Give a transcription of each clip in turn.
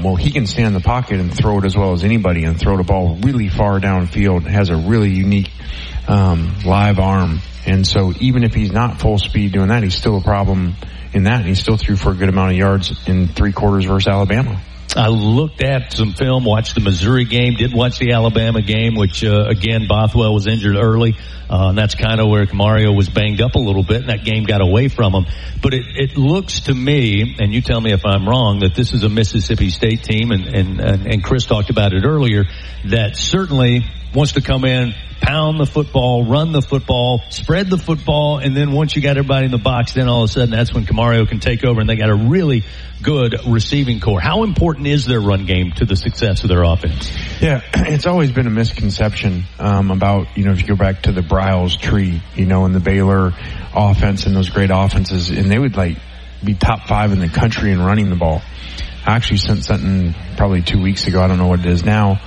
Well, he can stand in the pocket and throw it as well as anybody and throw the ball really far downfield. Has a really unique live arm. And so even if he's not full speed doing that, he's still a problem in that, and he still threw for a good amount of yards in 3 quarters versus Alabama. I looked at some film, watched the Missouri game, did watch the Alabama game, which, again, Bothwell was injured early. And that's kind of where Mario was banged up a little bit, and that game got away from him. But it looks to me, and you tell me if I'm wrong, that this is a Mississippi State team, and Chris talked about it earlier, that certainly wants to come in, pound the football, run the football, spread the football, and then once you got everybody in the box, then all of a sudden that's when Camario can take over, and they got a really good receiving core. How important is their run game to the success of their offense? Yeah, it's always been a misconception about, if you go back to the Briles tree, and the Baylor offense and those great offenses, and they would be top 5 in the country in running the ball. I actually sent something probably 2 weeks ago, I don't know what it is now,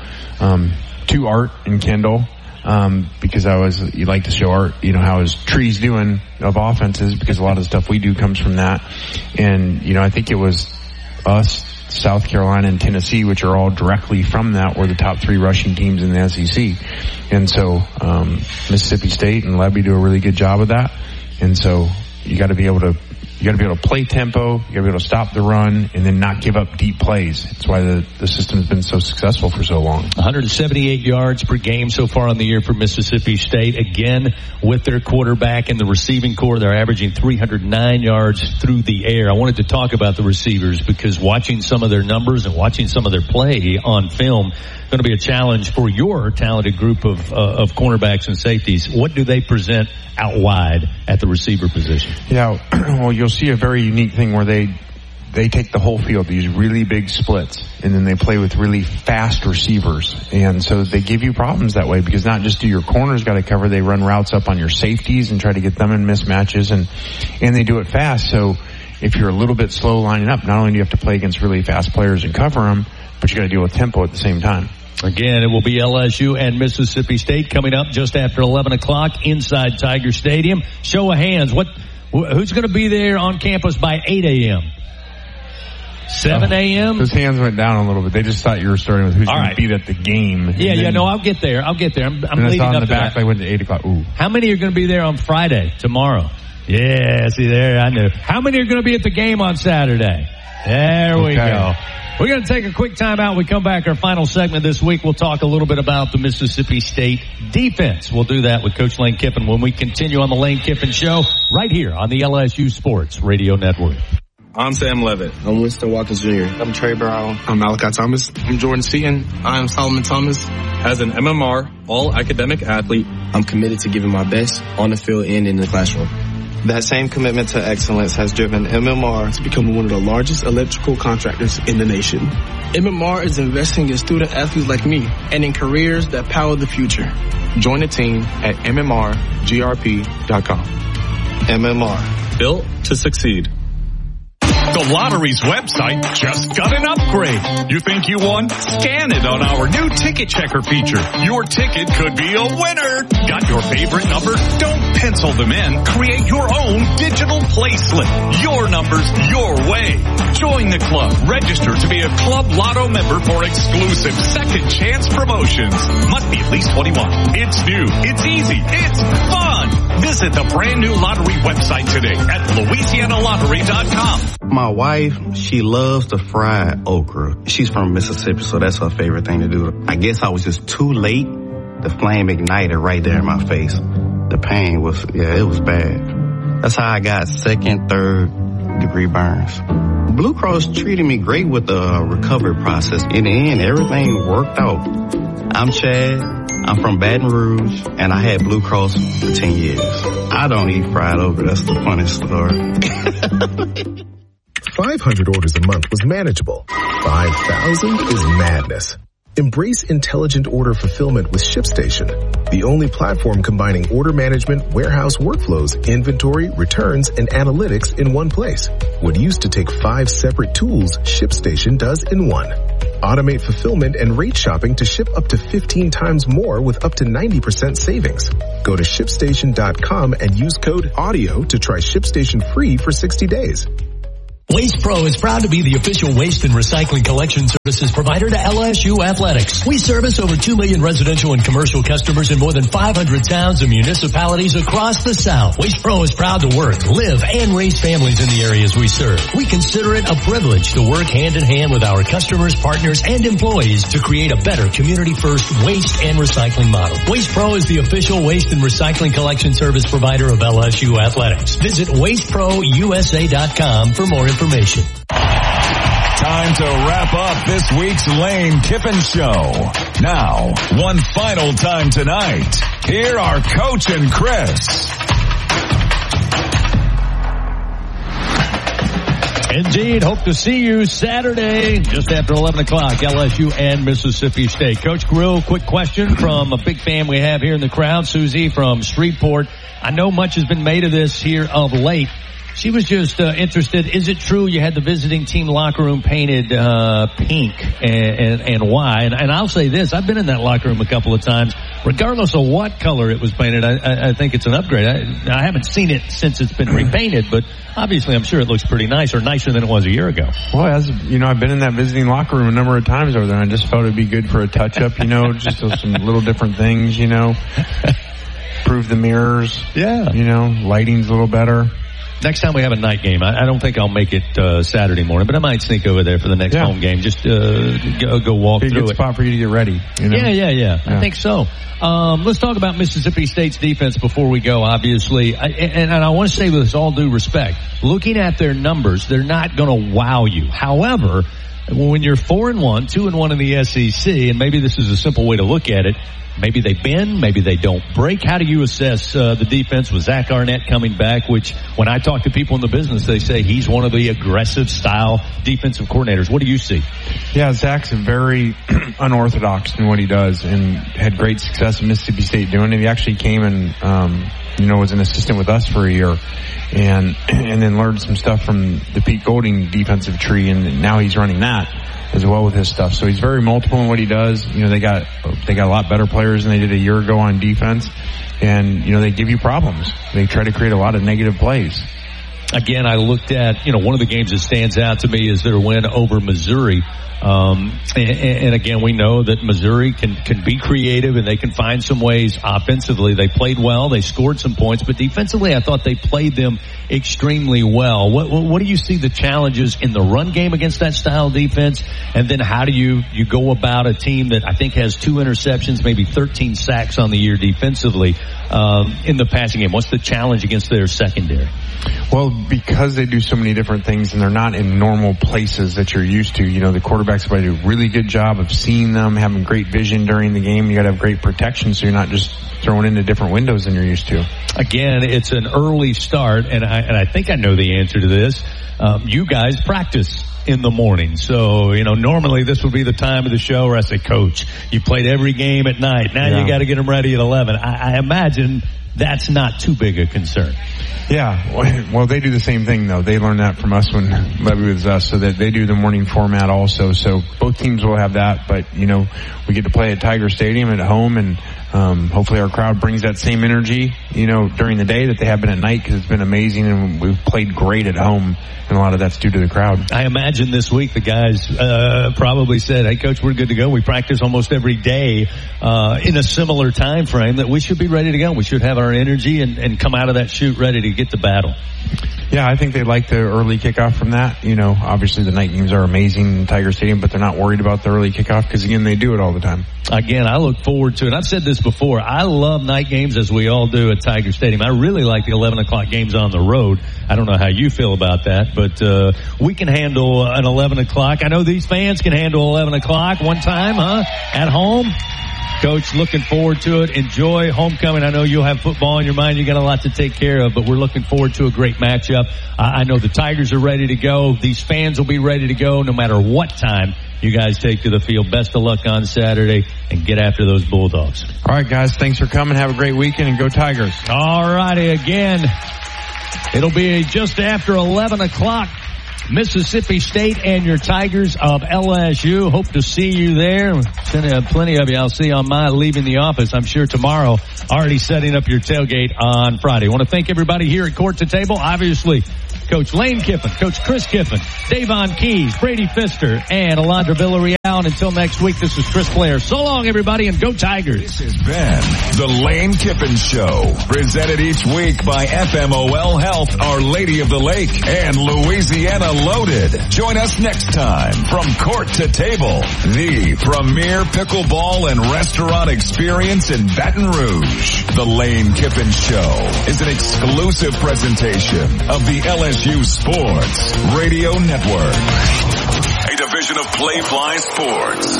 to Art and Kendall, because you like to show Art, how his tree's doing of offenses, because a lot of the stuff we do comes from that. And, I think it was us, South Carolina and Tennessee, which are all directly from that, were the top 3 rushing teams in the SEC. And so, Mississippi State and Lebby do a really good job of that. And so you got to be able to play tempo, you got to be able to stop the run, and then not give up deep plays. That's why the system has been so successful for so long. 178 yards per game so far on the year for Mississippi State. Again, with their quarterback and the receiving core, they're averaging 309 yards through the air. I wanted to talk about the receivers, because watching some of their numbers and watching some of their play on film, going to be a challenge for your talented group of cornerbacks and safeties. What do they present out wide at the receiver position? Yeah, well, you'll see a very unique thing where they take the whole field, these really big splits, and then they play with really fast receivers. And so they give you problems that way, because not just do your corners got to cover, they run routes up on your safeties and try to get them in mismatches, and they do it fast. So if you're a little bit slow lining up, not only do you have to play against really fast players and cover them, but you got to deal with tempo at the same time. Again, it will be LSU and Mississippi State coming up just after 11 o'clock inside Tiger Stadium. Show of hands. Who's going to be there on campus by 8 a.m.? 7 a.m.? Those hands went down a little bit. They just thought you were starting with who's going to be at the game. No, I'll get there. I'm leading up on the to back, that. They went to 8 o'clock. Ooh. How many are going to be there on Friday, tomorrow? Yeah, see there, I knew. How many are going to be at the game on Saturday? There we go. We're going to take a quick time out. We come back, our final segment this week. We'll talk a little bit about the Mississippi State defense. We'll do that with Coach Lane Kiffin when we continue on the Lane Kiffin Show right here on the LSU Sports Radio Network. I'm Sam Levitt. I'm Winston Watkins Jr. I'm Trey Brown. I'm Malachi Thomas. I'm Jordan Seaton. I'm Solomon Thomas. As an MMR all-academic athlete, I'm committed to giving my best on the field and in the classroom. That same commitment to excellence has driven MMR to become one of the largest electrical contractors in the nation. MMR is investing in student athletes like me and in careers that power the future. Join the team at mmrgrp.com. MMR. Built to succeed. The lottery's website just got an upgrade. You think you won? Scan it on our new ticket checker feature. Your ticket could be a winner. Got your favorite number? Don't pencil them in. Create your own digital play slip. Your numbers, your way. Join the club. Register to be a Club Lotto member for exclusive second chance promotions. Must be at least 21. It's new. It's easy. It's fun. Visit the brand new lottery website today at LouisianaLottery.com. My wife, she loves to fry okra. She's from Mississippi, so that's her favorite thing to do. I guess I was just too late. The flame ignited right there in my face. The pain was, it was bad. That's how I got second, third degree burns. Blue Cross treated me great with the recovery process. In the end, everything worked out. I'm Chad. I'm from Baton Rouge, and I had Blue Cross for 10 years. I don't eat fried okra. That's the funniest story. 500 orders a month was manageable. 5,000 is madness. Embrace intelligent order fulfillment with ShipStation, the only platform combining order management, warehouse workflows, inventory, returns, and analytics in one place. What used to take 5 separate tools, ShipStation does in one. Automate fulfillment and rate shopping to ship up to 15 times more with up to 90% savings. Go to ShipStation.com and use code AUDIO to try ShipStation free for 60 days. Waste Pro is proud to be the official waste and recycling collection services provider to LSU Athletics. We service over 2 million residential and commercial customers in more than 500 towns and municipalities across the South. Waste Pro is proud to work, live, and raise families in the areas we serve. We consider it a privilege to work hand in hand with our customers, partners, and employees to create a better community-first waste and recycling model. Waste Pro is the official waste and recycling collection service provider of LSU Athletics. Visit wasteprousa.com for more information. Time to wrap up this week's Lane Kiffin Show. Now, one final time tonight, here are Coach and Chris. Indeed, hope to see you Saturday just after 11 o'clock, LSU and Mississippi State. Coach, real quick question from a big fan we have here in the crowd, Susie from Shreveport. I know much has been made of this here of late. She was just interested, is it true you had the visiting team locker room painted pink, and why? And I'll say this, I've been in that locker room a couple of times. Regardless of what color it was painted, I think it's an upgrade. I haven't seen it since it's been repainted, but obviously I'm sure it looks pretty nice, or nicer than it was a year ago. Well, as you know, I've been in that visiting locker room a number of times over there, and I just felt it'd be good for a touch-up, just some little different things, Improve the mirrors. Yeah. Lighting's a little better. Next time we have a night game, I don't think I'll make it Saturday morning, but I might sneak over there for the next home game. Just go walk through it. Be a good spot for you to get ready. Yeah. I think so. Let's talk about Mississippi State's defense before we go, obviously. And I want to say with all due respect, looking at their numbers, they're not going to wow you. However, when you're 4-1, 2-1 in the SEC, and maybe this is a simple way to look at it, maybe they bend, maybe they don't break. How do you assess the defense with Zach Arnett coming back, which when I talk to people in the business, they say he's one of the aggressive style defensive coordinators. What do you see? Yeah, Zach's very unorthodox in what he does and had great success at Mississippi State doing it. He actually came and, was an assistant with us for a year and then learned some stuff from the Pete Golding defensive tree, and now he's running that as well with his stuff. So he's very multiple in what he does. They got a lot better players than they did a year ago on defense. And, they give you problems. They try to create a lot of negative plays. Again, I looked at, one of the games that stands out to me is their win over Missouri. And again, we know that Missouri can be creative and they can find some ways offensively. They played well. They scored some points, but defensively, I thought they played them extremely well. What do you see the challenges in the run game against that style defense? And then how do you go about a team that I think has 2 interceptions, maybe 13 sacks on the year defensively, in the passing game? What's the challenge against their secondary? Well, because they do so many different things and they're not in normal places that you're used to, the quarterbacks have to do a really good job of seeing them, having great vision during the game. You got to have great protection so you're not just throwing into different windows than you're used to. Again, it's an early start, and I think I know the answer to this. You guys practice in the morning. So, normally this would be the time of the show where I say, Coach, you played every game at night. Now you got to get them ready at 11. I imagine that's not too big a concern. Yeah, well, they do the same thing, though. They learned that from us when Levy was us, so that they do the morning format also. So both teams will have that, but, we get to play at Tiger Stadium at home, and hopefully our crowd brings that same energy, during the day that they have been at night, because it's been amazing, and we've played great at home, and a lot of that's due to the crowd. I imagine this week the guys probably said, hey, Coach, we're good to go. We practice almost every day in a similar time frame, that we should be ready to go. We should have our energy and come out of that chute ready to get to battle. Yeah, I think they like the early kickoff from that. Obviously the night games are amazing in Tiger Stadium, but they're not worried about the early kickoff because, again, they do it all the time. Again, I look forward to it. I've said this before. I love night games, as we all do at Tiger Stadium. I really like the 11 o'clock games on the road. I don't know how you feel about that, but we can handle an 11 o'clock. I know these fans can handle 11 o'clock one time, at home. Coach, looking forward to it. Enjoy homecoming. I know you'll have football in your mind. You got a lot to take care of, but we're looking forward to a great matchup. I know the Tigers are ready to go. These fans will be ready to go no matter what time you guys take to the field. Best of luck on Saturday, and get after those Bulldogs. All right, guys. Thanks for coming. Have a great weekend, and go Tigers. All righty. Again, it'll be just after 11 o'clock. Mississippi State and your Tigers of LSU. Hope to see you there. Plenty of you I'll see on my leaving the office. I'm sure tomorrow, already setting up your tailgate on Friday. I want to thank everybody here at Court to Table. Obviously, Coach Lane Kiffin, Coach Chris Kiffin, Davon Keys, Brady Pfister, and Alondra Villarreal. And until next week, this is Chris Blair. So long, everybody, and go Tigers. This has been the Lane Kiffin Show, presented each week by FMOL Health, Our Lady of the Lake, and Louisiana Loaded. Join us next time from court to table, the premier pickleball and restaurant experience in Baton Rouge. The Lane Kiffin Show is an exclusive presentation of the LSU Sports Radio Network, a division of Playfly Sports.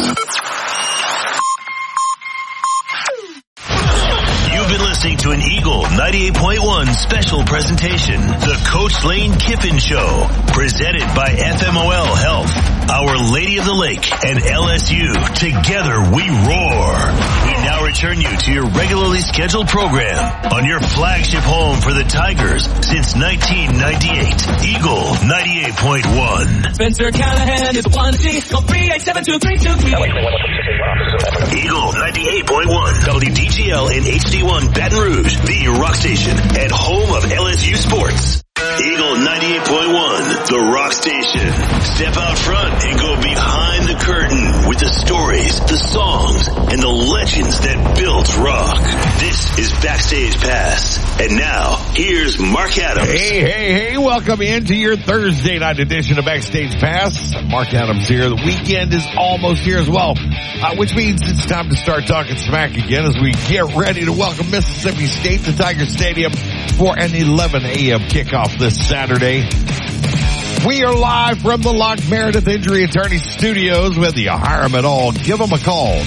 You've been listening to an Eagle 98.1 special presentation, the Coach Lane Kiffin Show, presented by FMOL Health, Our Lady of the Lake, and LSU. Together we roar. We now return you to your regularly scheduled program on your flagship home for the Tigers since 1998, Eagle 98.1. Spencer Callahan is 1C, call 3872323. Eagle 98.1, WDGL and HD1 Baton Rouge, the rock station and home of LSU sports. Eagle 98.1, the rock station. Step out front and go behind the curtain with the stories, the songs, and the legends that built rock. This is Backstage Pass. And now, here's Mark Adams. Hey, welcome into your Thursday night edition of Backstage Pass. Mark Adams here. The weekend is almost here as well, which means it's time to start talking smack again as we get ready to welcome Mississippi State to Tiger Stadium for an 11 a.m. kickoff this Saturday. We are live from the Locke Meredith Injury Attorney Studios with you. Hire them at all. Give them a call,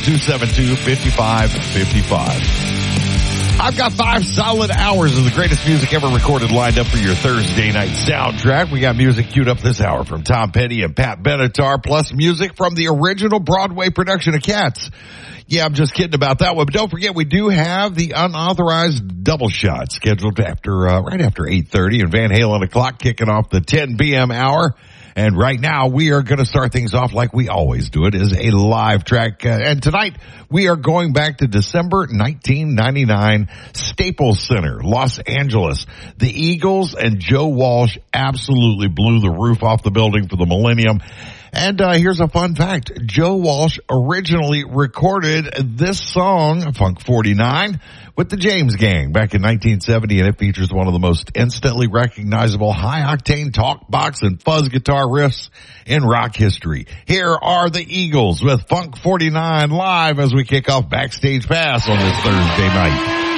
272-5555. I've got 5 solid hours of the greatest music ever recorded lined up for your Thursday night soundtrack. We got music queued up this hour from Tom Petty and Pat Benatar, plus music from the original Broadway production of Cats. Yeah, I'm just kidding about that one. But don't forget, we do have the unauthorized double shot scheduled after right after 8:30, and Van Halen o'clock kicking off the 10 p.m. hour. And right now, we are going to start things off like we always do. It is a live track. And tonight, we are going back to December 1999, Staples Center, Los Angeles. The Eagles and Joe Walsh absolutely blew the roof off the building for the Millennium. And here's a fun fact. Joe Walsh originally recorded this song, Funk 49, with the James Gang back in 1970, and it features one of the most instantly recognizable high-octane talk box and fuzz guitar riffs in rock history. Here are the Eagles with Funk 49 live as we kick off Backstage Pass on this Thursday night.